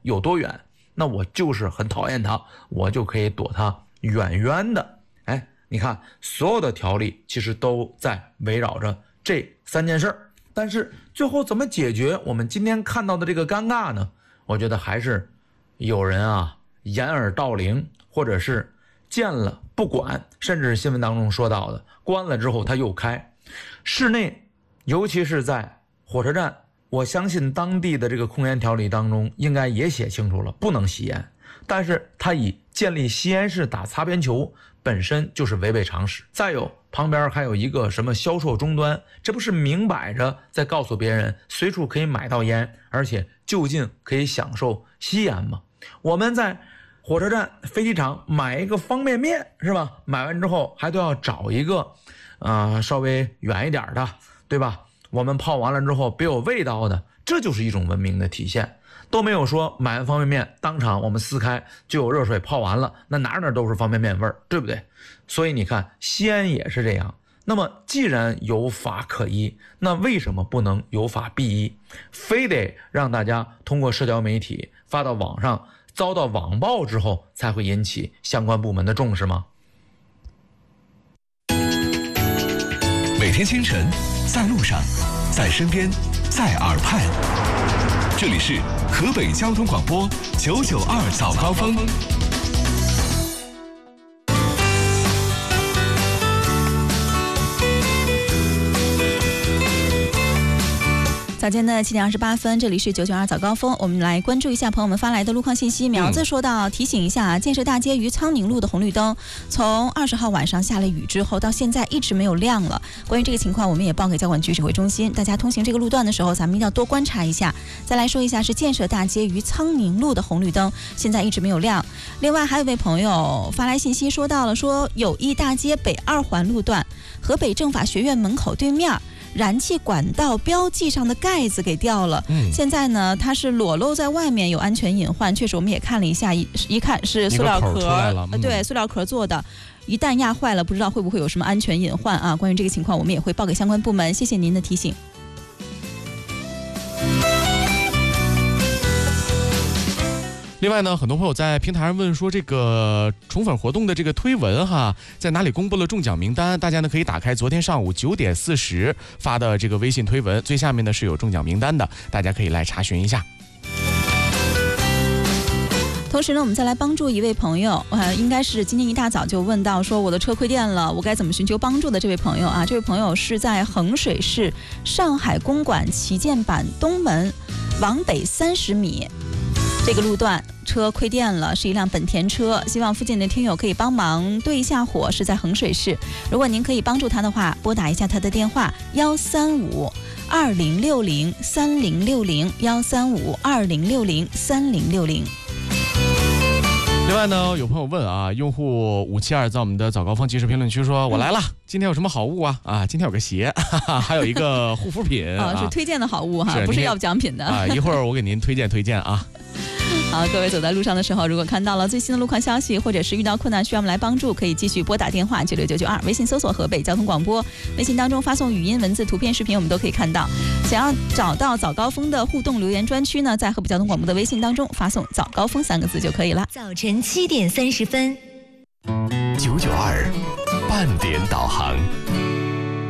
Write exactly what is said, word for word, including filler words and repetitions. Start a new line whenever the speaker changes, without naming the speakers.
有多远，那我就是很讨厌它，我就可以躲它远远的。哎，你看所有的条例其实都在围绕着这三件事儿。但是最后怎么解决我们今天看到的这个尴尬呢？我觉得还是有人啊掩耳盗铃，或者是见了不管，甚至新闻当中说到的关了之后他又开。室内尤其是在火车站，我相信当地的这个控烟条例当中应该也写清楚了，不能吸烟，但是他以建立吸烟室打擦边球本身就是违背常识。再有旁边还有一个什么销售终端，这不是明摆着在告诉别人随处可以买到烟，而且就近可以享受吸烟吗？我们在火车站飞机场买一个方便面是吧，买完之后还都要找一个呃稍微远一点的，对吧，我们泡完了之后别有味道的，这就是一种文明的体现。都没有说买完方便面当场我们撕开就有热水泡完了，那哪哪都是方便面味儿，对不对？所以你看吸烟也是这样。那么既然有法可依，那为什么不能有法必依，非得让大家通过社交媒体发到网上，遭到网暴之后才会引起相关部门的重视吗？
每天清晨，在路上，在身边，在耳畔，这里是河北交通广播九九二早高峰。
早间的七点二十八分，这里是九九二早高峰，我们来关注一下朋友们发来的路况信息。苗子说到，提醒一下，建设大街于苍宁路的红绿灯，从二十号晚上下了雨之后，到现在一直没有亮了。关于这个情况，我们也报给交管局指挥中心，大家通行这个路段的时候，咱们一定要多观察一下。再来说一下，是建设大街于苍宁路的红绿灯，现在一直没有亮。另外，还有位朋友发来信息说到了，说友谊大街北二环路段，河北政法学院门口对面。燃气管道标记上的盖子给掉了，嗯，现在呢它是裸露在外面，有安全隐患。确实我们也看了一下，一一看是塑料壳，嗯、对，塑料壳做的，一旦压坏了，不知道会不会有什么安全隐患啊？关于这个情况，我们也会报给相关部门。谢谢您的提醒。
另外呢，很多朋友在平台上问说，这个宠粉活动的这个推文哈，在哪里公布了中奖名单？大家呢可以打开昨天上午九点四十发的这个微信推文，最下面呢是有中奖名单的，大家可以来查询一下。
同时呢，我们再来帮助一位朋友，呃，应该是今天一大早就问到说我的车亏电了，我该怎么寻求帮助的这位朋友啊？这位朋友是在衡水市上海公馆旗舰版东门往北三十米。这个路段车亏电了，是一辆本田车，希望附近的听友可以帮忙对一下火，是在衡水市。如果您可以帮助他的话，拨打一下他的电话幺三五二零六零三零六零幺三五二零六零三零六零。
另外呢，有朋友问啊，用户五七二在我们的早高峰即时评论区说，我来了，今天有什么好物啊？啊，今天有个鞋，哈哈，还有一个护肤品
啊，是推荐的好物哈，不是要奖品的
啊。一会儿我给您推荐推荐啊。
好，各位走在路上的时候，如果看到了最新的路况消息，或者是遇到困难需要我们来帮助，可以继续拨打电话九六九九二，微信搜索河北交通广播，微信当中发送语音、文字、图片、视频，我们都可以看到。想要找到早高峰的互动留言专区呢，在河北交通广播的微信当中发送早高峰三个字就可以了。
早晨七点三十分，
九九二半点导航。